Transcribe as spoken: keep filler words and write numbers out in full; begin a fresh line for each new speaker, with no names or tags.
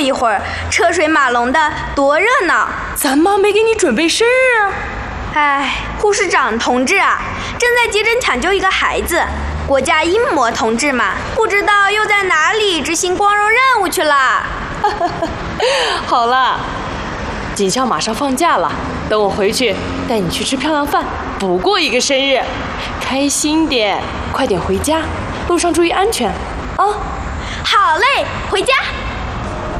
一会儿，车水马龙的，多热闹。
咱妈没给你准备生日啊。
唉，护士长同志啊，正在急诊抢救一个孩子，国家阴魔同志嘛，不知道又在哪里执行光荣任务去了。
好了，警校马上放假了，等我回去带你去吃漂亮饭，补过一个生日，开心点，快点回家，路上注意安全啊。
好嘞，回家。